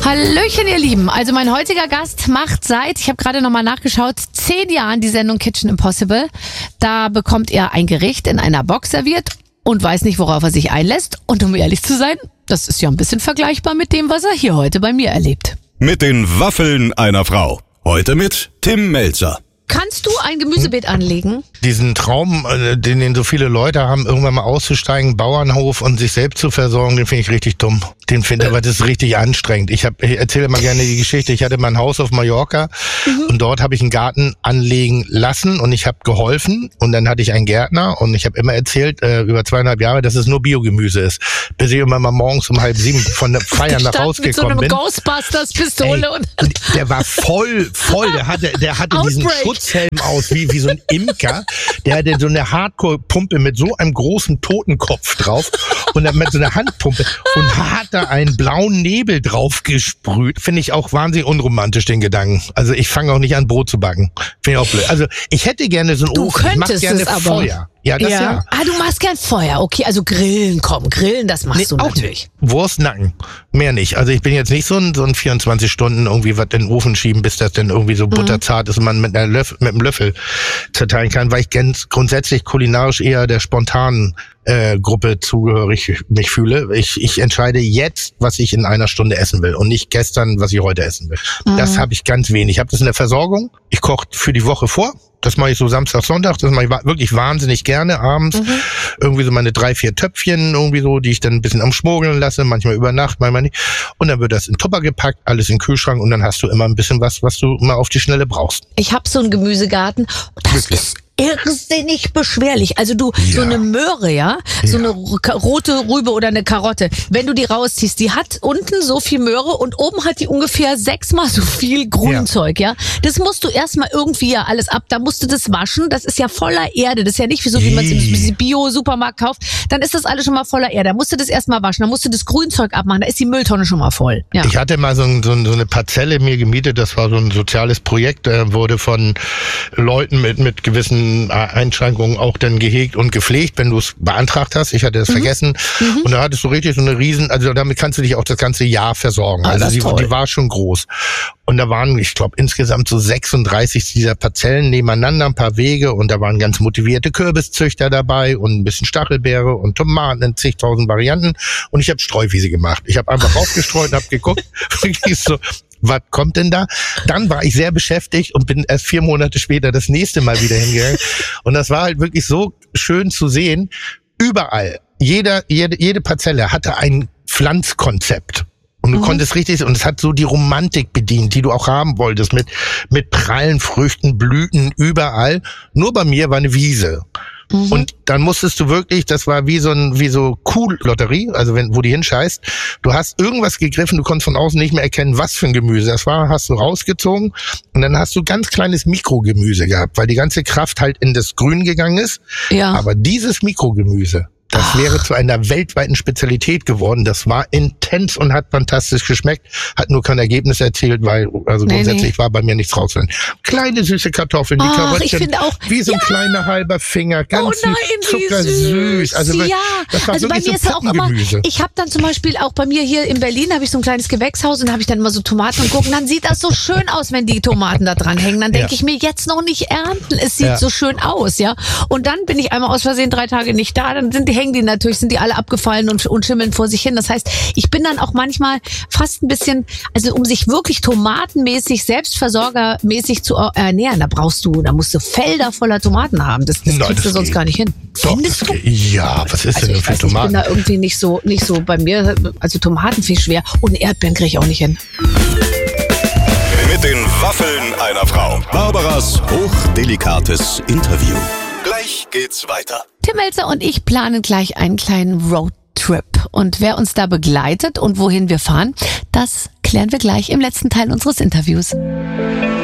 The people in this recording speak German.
Hallöchen, ihr Lieben. Also mein heutiger Gast macht seit, ich habe gerade nochmal nachgeschaut, 10 Jahren die Sendung Kitchen Impossible. Da bekommt er ein Gericht in einer Box serviert und weiß nicht, worauf er sich einlässt. Und um ehrlich zu sein, das ist ja ein bisschen vergleichbar mit dem, was er hier heute bei mir erlebt. Mit den Waffeln einer Frau. Heute mit Tim Melzer. Kannst du ein Gemüsebeet anlegen? Diesen Traum, den so viele Leute haben, irgendwann mal auszusteigen, Bauernhof und sich selbst zu versorgen, den finde ich richtig dumm. Den finde ich, aber das ist richtig anstrengend. Ich erzähle mal gerne die Geschichte. Ich hatte mal ein Haus auf Mallorca und dort habe ich einen Garten anlegen lassen und ich habe geholfen und dann hatte ich einen Gärtner und ich habe immer erzählt, über 2,5 Jahre, dass es nur Biogemüse ist. Bis ich immer mal morgens um 6:30 von der Feier nach Hause gekommen bin. Mit so einem Ghostbusters-Pistole. Und der war voll. Der hatte diesen Schutzhelm aus, wie so ein Imker. Der hatte so eine Hardcore-Pumpe mit so einem großen Totenkopf drauf und dann mit so einer Handpumpe und hat da einen blauen Nebel drauf gesprüht. Finde ich auch wahnsinnig unromantisch, den Gedanken. Also ich fange auch nicht an, Brot zu backen. Finde ich auch blöd. Also ich hätte gerne so einen Ofen. Ich mache gerne Feuer. Ja, das ja. Ah, du machst gern Feuer. Okay, also Grillen, Grillen, das machst du natürlich. Wurstnacken, mehr nicht. Also ich bin jetzt nicht so ein 24 Stunden irgendwie was in den Ofen schieben, bis das dann irgendwie so butterzart ist und man mit einem Löffel zerteilen kann, weil ich ganz grundsätzlich kulinarisch eher der spontanen Gruppe zugehörig mich fühle. Ich entscheide jetzt, was ich in einer Stunde essen will und nicht gestern, was ich heute essen will. Das habe ich ganz wenig. Ich habe das in der Versorgung. Ich koche für die Woche vor. Das mache ich so Samstag, Sonntag. Das mache ich wirklich wahnsinnig gerne abends. Irgendwie so meine 3-4 Töpfchen irgendwie so, die ich dann ein bisschen umschmuggeln lasse. Manchmal über Nacht, manchmal nicht. Und dann wird das in Tupper gepackt, alles in den Kühlschrank und dann hast du immer ein bisschen was du mal auf die Schnelle brauchst. Ich habe so einen Gemüsegarten. Das ist irrsinnig beschwerlich. Also so eine Möhre, so eine rote Rübe oder eine Karotte, wenn du die rausziehst, die hat unten so viel Möhre und oben hat die ungefähr 6-mal so viel Grünzeug, Das musst du erstmal irgendwie alles ab, da musst du das waschen, das ist ja voller Erde, das ist ja nicht wie man es im Bio-Supermarkt kauft, dann ist das alles schon mal voller Erde, da musst du das erstmal waschen, dann musst du das Grünzeug abmachen, da ist die Mülltonne schon mal voll. Ja. Ich hatte mal so eine Parzelle mir gemietet, das war so ein soziales Projekt, wurde von Leuten mit gewissen Einschränkungen auch dann gehegt und gepflegt, wenn du es beantragt hast. Ich hatte das vergessen. Und da hattest du richtig so eine also damit kannst du dich auch das ganze Jahr versorgen. Also die war schon groß. Und da waren, ich glaube, insgesamt so 36 dieser Parzellen nebeneinander, ein paar Wege und da waren ganz motivierte Kürbiszüchter dabei und ein bisschen Stachelbeere und Tomaten in zigtausend Varianten. Und ich habe Streuwiese gemacht. Ich habe einfach raufgestreut und habe geguckt, so, was kommt denn da? Dann war ich sehr beschäftigt und bin erst 4 Monate später das nächste Mal wieder hingegangen. Und das war halt wirklich so schön zu sehen. Überall, jede Parzelle hatte ein Pflanzkonzept. Und du konntest richtig, und es hat so die Romantik bedient, die du auch haben wolltest, mit prallen Früchten, Blüten, überall. Nur bei mir war eine Wiese. Und dann musstest du wirklich, das war wie so Kuhlotterie, also wo die hinscheißt, du hast irgendwas gegriffen, du konntest von außen nicht mehr erkennen, was für ein Gemüse das war, hast du rausgezogen und dann hast du ganz kleines Mikrogemüse gehabt, weil die ganze Kraft halt in das Grün gegangen ist. Ja. Aber dieses Mikrogemüse, das wäre zu einer weltweiten Spezialität geworden. Das war intens und hat fantastisch geschmeckt. Hat nur kein Ergebnis erzielt, weil grundsätzlich war bei mir nichts raus. Kleine süße Kartoffeln, die Karottchen, wie so ein kleiner halber Finger, ganz zuckersüß. Also das war bei mir ist auch immer, ich habe dann zum Beispiel auch bei mir hier in Berlin, habe ich so ein kleines Gewächshaus und habe ich dann immer so Tomaten und gucken, dann sieht das so schön aus, wenn die Tomaten da dran hängen. Dann denke ich mir, jetzt noch nicht ernten, es sieht so schön aus, Und dann bin ich einmal aus Versehen 3 Tage nicht da, dann sind die alle abgefallen und schimmeln vor sich hin. Das heißt, ich bin dann auch manchmal fast ein bisschen, also um sich wirklich tomatenmäßig, selbstversorgermäßig zu ernähren, da musst du Felder voller Tomaten haben. Das kriegst du sonst gar nicht hin. Findest du? Ja, was ist denn für Tomaten? Ich bin da irgendwie nicht so bei mir, also Tomaten viel schwer und Erdbeeren kriege ich auch nicht hin. Mit den Waffeln einer Frau. Barbaras hochdelikates Interview. Gleich geht's weiter. Tim Melzer und ich planen gleich einen kleinen Roadtrip. Und wer uns da begleitet und wohin wir fahren, das klären wir gleich im letzten Teil unseres Interviews.